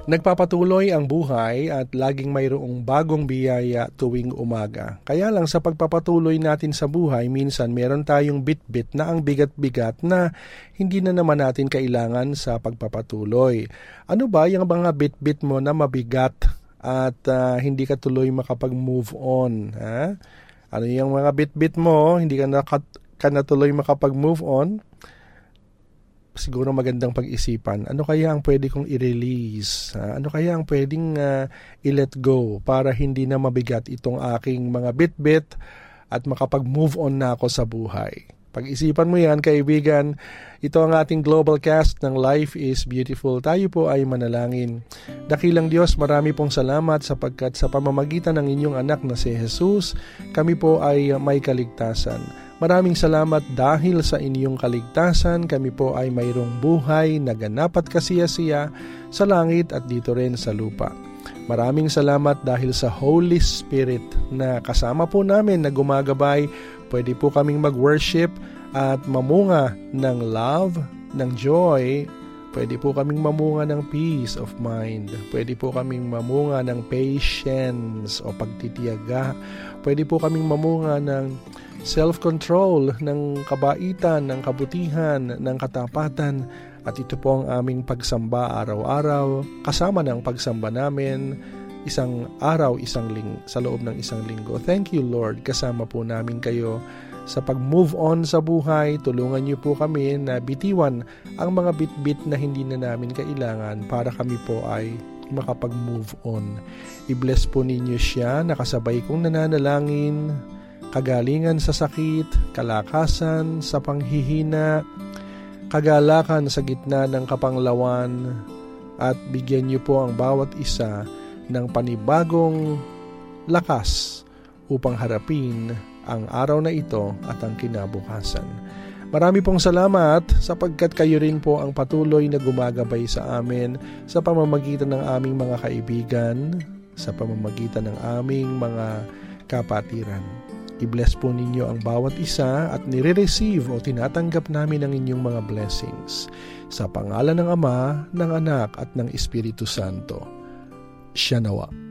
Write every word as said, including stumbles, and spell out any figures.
Nagpapatuloy ang buhay at laging mayroong bagong biyaya tuwing umaga. Kaya lang sa pagpapatuloy natin sa buhay, minsan meron tayong bit-bit na ang bigat-bigat na hindi na naman natin kailangan sa pagpapatuloy. Ano ba yung mga bit-bit mo na mabigat at uh, hindi ka tuloy makapag-move on? Ha? Ano yung mga bit-bit mo, hindi ka na, ka na tuloy makapag-move on? Siguro magandang pag-isipan. Ano kaya ang pwede kong i-release? Uh, ano kaya ang pwedeng uh, i-let go para hindi na mabigat itong aking mga bit-bit at makapag-move on na ako sa buhay? Pag-isipan mo yan, kaibigan. Ito ang ating global cast ng Life is Beautiful. Tayo po ay manalangin. Dakilang Diyos, marami pong salamat sapagkat sa pamamagitan ng inyong anak na si Jesus, kami po ay may kaligtasan. Maraming salamat dahil sa inyong kaligtasan, kami po ay mayroong buhay na ganap at kasiyasiya sa langit at dito rin sa lupa. Maraming salamat dahil sa Holy Spirit na kasama po namin na gumagabay. Pwede po kaming mag-worship at mamunga ng love, ng joy. Pwede po kaming mamunga ng peace of mind. Pwede po kaming mamunga ng patience o pagtitiyaga. Pwede po kaming mamunga ng self-control, ng kabaitan, ng kabutihan, ng katapatan. At ito po ang aming pagsamba araw-araw, kasama ng pagsamba namin, isang araw, isang ling sa loob ng isang linggo. Thank you, Lord. Kasama po namin kayo sa pag-move on sa buhay. Tulungan niyo po kami na bitiwan ang mga bit-bit na hindi na namin kailangan para kami po ay makapag-move on. I-bless po ninyo siya, nakasabay kong nananalangin, kagalingan sa sakit, kalakasan sa panghihina, kagalakan sa gitna ng kapanglawan, at bigyan niyo po ang bawat isa ng panibagong lakas upang harapin ang araw na ito at ang kinabukasan. Marami pong salamat sapagkat kayo rin po ang patuloy na gumagabay sa amin sa pamamagitan ng aming mga kaibigan, sa pamamagitan ng aming mga kapatiran. I-bless po ninyo ang bawat isa at nire-receive o tinatanggap namin ang inyong mga blessings. Sa pangalan ng Ama, ng Anak at ng Espiritu Santo. Siya nawa.